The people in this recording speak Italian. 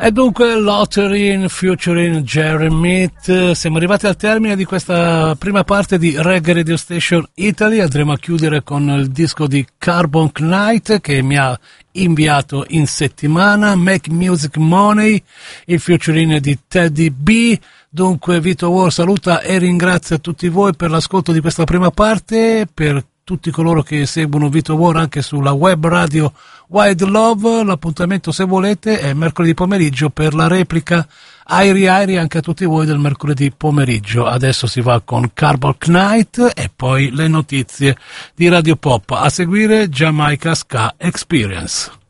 E dunque Lottery featuring Jerry Meat. Siamo arrivati al termine di questa prima parte di Reggae Radio Station Italy. Andremo a chiudere con il disco di Carbon Knight che mi ha inviato in settimana, Make Music Money, il featuring di Teddy B. Dunque Vito War saluta e ringrazia tutti voi per l'ascolto di questa prima parte, per tutti coloro che seguono Vito War anche sulla web radio Wide Love. L'appuntamento, se volete, è mercoledì pomeriggio per la replica Airi anche a tutti voi del mercoledì pomeriggio. Adesso si va con Carbon Knight e poi le notizie di Radio Pop. A seguire Jamaica Ska Experience.